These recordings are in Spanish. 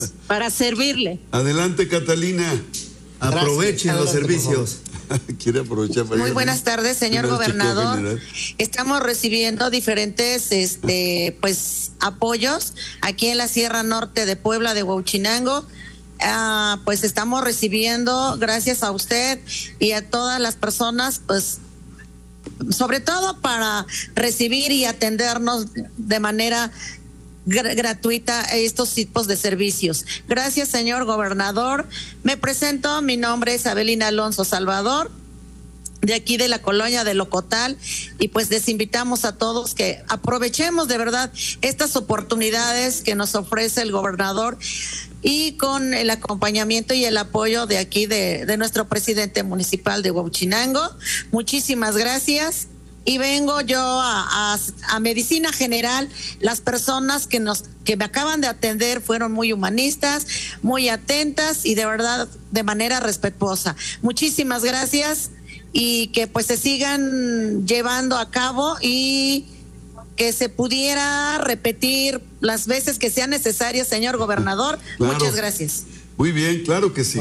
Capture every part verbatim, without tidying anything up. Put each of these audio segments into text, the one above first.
para servirle. Adelante, Catalina. Aprovechen los servicios. Quiere aprovechar para Muy buenas tardes, señor gobernador. Estamos recibiendo diferentes este pues apoyos aquí en la Sierra Norte de Puebla, de Huauchinango. Ah, pues estamos recibiendo, gracias a usted y a todas las personas, pues sobre todo para recibir y atendernos de manera gr- gratuita estos tipos de servicios. Gracias, señor gobernador. Me presento, mi nombre es Abelina Alonso Salvador, de aquí de la colonia de Locotal, y pues les invitamos a todos que aprovechemos de verdad estas oportunidades que nos ofrece el gobernador, y con el acompañamiento y el apoyo de aquí de, de nuestro presidente municipal de Huauchinango. Muchísimas gracias. Y vengo yo a, a, a Medicina General. Las personas que nos que me acaban de atender fueron muy humanistas, muy atentas y de verdad de manera respetuosa. Muchísimas gracias, y que pues se sigan llevando a cabo y que se pudiera repetir las veces que sea necesario, señor gobernador. Claro. Muchas gracias. Muy bien, claro que sí.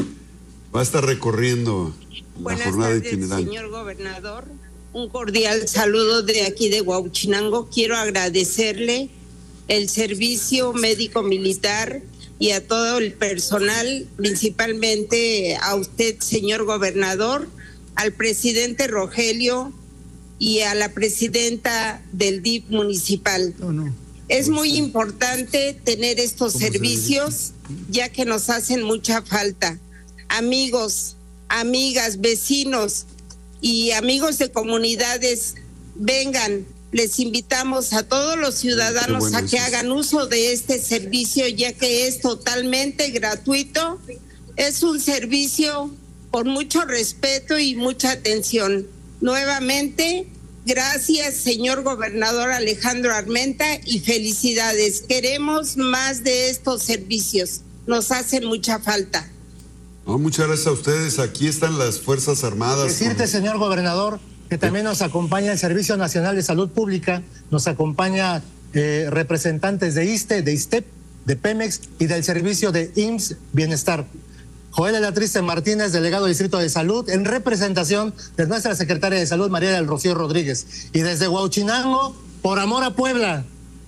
Va a estar recorriendo la Buenas jornada tardes, itinerante. Señor gobernador, un cordial saludo de aquí de Huauchinango. Quiero agradecerle el servicio médico militar y a todo el personal, principalmente a usted, señor gobernador, al presidente Rogelio y a la presidenta del D I F municipal. No, no. Es muy importante tener estos servicios, ya que nos hacen mucha falta. Amigos, amigas, vecinos y amigos de comunidades, vengan, les invitamos a todos los ciudadanos bueno a que es. hagan uso de este servicio, ya que es totalmente gratuito. Es un servicio con mucho respeto y mucha atención. Nuevamente, gracias, señor gobernador Alejandro Armenta, y felicidades. Queremos más de estos servicios, nos hacen mucha falta. No, muchas gracias a ustedes. Aquí están las Fuerzas Armadas. Decirte, con... señor gobernador, que también nos acompaña el Servicio Nacional de Salud Pública, nos acompaña eh, representantes de ISSSTE, de ISSSTEP, de Pemex y del servicio de I M S S Bienestar. Joel Elatriste Martínez, delegado del Distrito de Salud, en representación de nuestra secretaria de Salud, María del Rocío Rodríguez. Y desde Huauchinango, por amor a Puebla.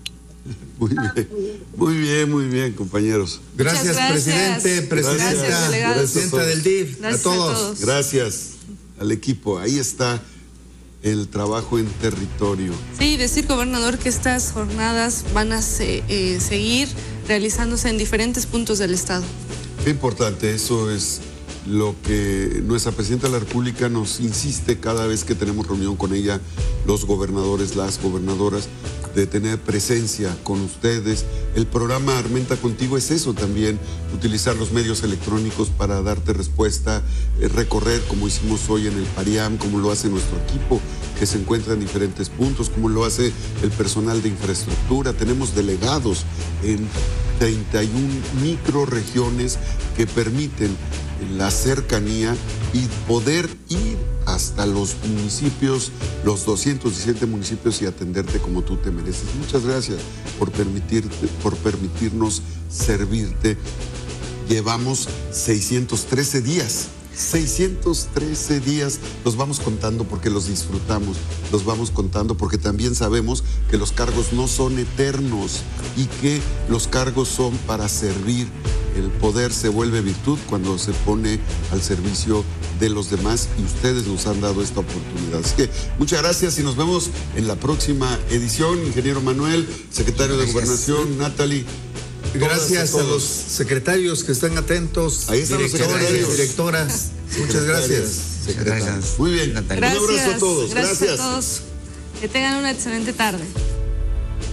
Muy bien, muy bien, muy bien, compañeros. Gracias, gracias. presidente, presidenta, gracias, presidenta del D I F, a todos. a todos. Gracias al equipo. Ahí está el trabajo en territorio. Sí, decir, gobernador, que estas jornadas van a se, eh, seguir realizándose en diferentes puntos del estado. Qué importante, eso es lo que nuestra presidenta de la República nos insiste cada vez que tenemos reunión con ella, los gobernadores, las gobernadoras, de tener presencia con ustedes. El programa Armenta Contigo es eso también, utilizar los medios electrónicos para darte respuesta, eh, recorrer como hicimos hoy en el Pariam, como lo hace nuestro equipo, que se encuentra en diferentes puntos, como lo hace el personal de infraestructura. Tenemos delegados en treinta y una microrregiones que permiten la cercanía y poder ir hasta los municipios, los doscientos diecisiete municipios, y atenderte como tú te mereces. Muchas gracias por permitirte, por permitirnos servirte. Llevamos seiscientos trece días. seiscientos trece días, los vamos contando porque los disfrutamos, los vamos contando porque también sabemos que los cargos no son eternos y que los cargos son para servir. El poder se vuelve virtud cuando se pone al servicio de los demás, y ustedes nos han dado esta oportunidad. Así que muchas gracias y nos vemos en la próxima edición. Ingeniero Manuel, secretario de Gobernación, Natalie. Gracias a, a los secretarios que están atentos, ahí están directores, los directoras. Muchas gracias. Secretarios. Muy bien. Gracias. Un abrazo a todos. Gracias, gracias a todos. Que tengan una excelente tarde.